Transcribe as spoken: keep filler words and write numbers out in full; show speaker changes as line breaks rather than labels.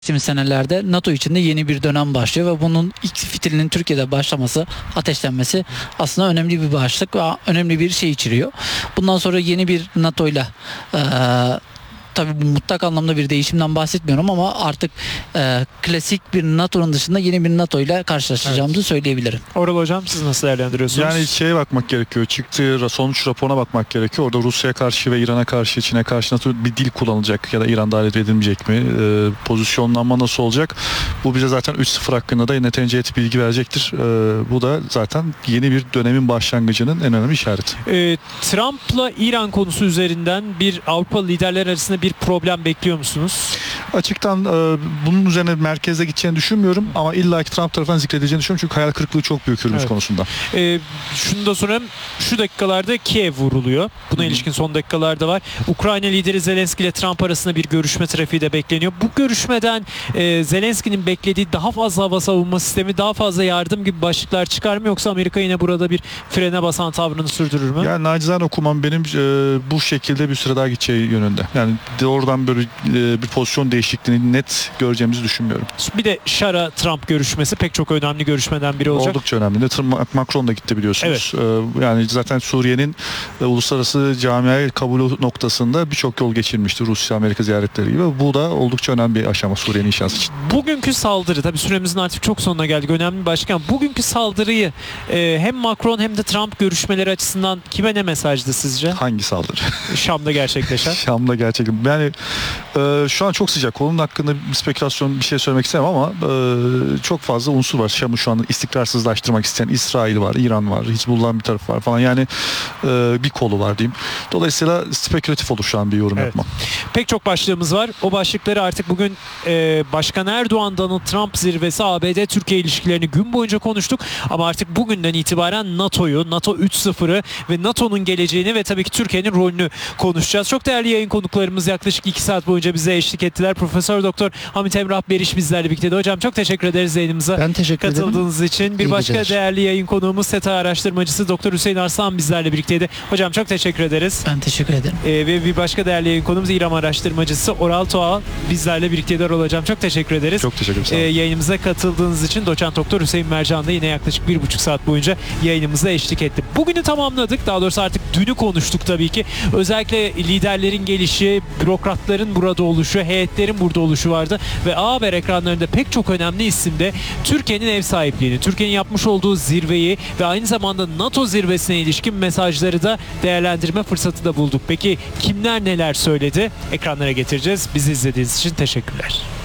Geçtiğimiz senelerde NATO içinde yeni bir dönem başlıyor ve bunun ilk fitilinin Türkiye'de başlaması, ateşlenmesi aslında önemli bir başlık ve önemli bir şey içeriyor. Bundan sonra yeni bir NATO ile tabii bu mutlak anlamda bir değişimden bahsetmiyorum ama artık e, klasik bir NATO'nun dışında yeni bir NATO ile karşılaşacağımızı evet. söyleyebilirim.
Oral Hocam, siz nasıl değerlendiriyorsunuz?
Yani şeye bakmak gerekiyor. Çıktığı sonuç raporuna bakmak gerekiyor. Orada Rusya'ya karşı ve İran'a karşı, Çin'e karşı NATO bir dil kullanılacak ya da İran dahil edilmeyecek mi? E, pozisyonlanma nasıl olacak? Bu bize zaten üç sıfır hakkında da neticeye bilgi verecektir. E, bu da zaten yeni bir dönemin başlangıcının en önemli işareti.
E, Trump'la İran konusu üzerinden bir Avrupa liderler arasında bir problem bekliyor musunuz?
Açıktan e, bunun üzerine merkezde gideceğini düşünmüyorum ama illa ki Trump tarafından zikredileceğini düşünüyorum çünkü hayal kırıklığı çok büyük Hürmüz evet. konusunda.
E, şunu da sorayım. Şu dakikalarda Kiev vuruluyor. Buna Hı-hı. ilişkin son dakikalarda var. Ukrayna lideri Zelenski ile Trump arasında bir görüşme trafiği de bekleniyor. Bu görüşmeden e, Zelenski'nin beklediği daha fazla hava savunma sistemi, daha fazla yardım gibi başlıklar çıkar mı, yoksa Amerika yine burada bir frene basan tavrını sürdürür mü?
Yani nacizane okumam benim e, bu şekilde bir süre daha gideceği yönünde. Yani doğrudan böyle e, bir pozisyon değişikliğini net göreceğimizi düşünmüyorum.
Bir de Şara Trump görüşmesi pek çok önemli görüşmeden biri olacak.
Oldukça önemli. Macron da gitti biliyorsunuz.
Evet.
E, yani zaten Suriye'nin e, uluslararası camiaya kabul noktasında birçok yol geçirmişti Rusya Amerika ziyaretleri gibi. Bu da oldukça önemli bir aşama Suriye'nin inşası için.
Bugünkü saldırı, tabii süremizin artık çok sonuna geldik. Önemli başkan. Bugünkü saldırıyı e, hem Macron hem de Trump görüşmeleri açısından kime ne mesajdı sizce?
Hangi saldırı?
Şam'da gerçekleşen.
Şam'da gerçekten. Yani e, şu an çok sıcak. Onun hakkında bir spekülasyon bir şey söylemek istemem ama e, çok fazla unsur var. Şam'ı şu an istikrarsızlaştırmak isteyen İsrail var, İran var, Hizbullah'ın bir tarafı var falan. Yani e, bir kolu var diyeyim. Dolayısıyla spekülatif olur şu an bir yorum evet. yapmam.
Pek çok başlığımız var. O başlıkları artık bugün e, Başkan Erdoğan Donald Trump zirvesi, A B D-Türkiye ilişkilerini gün boyunca konuştuk. Ama artık bugünden itibaren NATO'yu, NATO üç sıfırı ve NATO'nun geleceğini ve tabii ki Türkiye'nin rolünü konuşacağız. Çok değerli yayın konuklarımız yaklaşık iki saat boyunca bize eşlik ettiler. Profesör Doktor Hamit Emrah Beriş bizlerle birlikteydi. Hocam çok teşekkür ederiz yayınımıza
ben teşekkür
katıldığınız
ederim.
için. Bir
İyi
başka
geceler.
değerli yayın konuğumuz SETA araştırmacısı Doktor Hüseyin Arslan bizlerle birlikteydi. Hocam çok teşekkür ederiz.
Ben teşekkür ederim.
Ee, ve bir başka değerli yayın konuğumuz İRAM araştırmacısı Oral Toğa bizlerle birlikteydi. Hocam çok teşekkür ederiz.
Çok teşekkür ederim.
Ee, yayınımıza katıldığınız için Doçent Doktor Hüseyin Mercan da yine yaklaşık bir buçuk saat boyunca yayınımıza eşlik etti. Bugünü tamamladık. Daha doğrusu artık dünü konuştuk tabii ki. Özellikle liderlerin gelişi, bürokratların burada oluşu, heyetlerin burada oluşu vardı ve A Haber ekranlarında pek çok önemli isim de Türkiye'nin ev sahipliğini, Türkiye'nin yapmış olduğu zirveyi ve aynı zamanda NATO zirvesine ilişkin mesajları da değerlendirme fırsatı da bulduk. Peki kimler neler söyledi? Ekranlara getireceğiz. Bizi izlediğiniz için teşekkürler.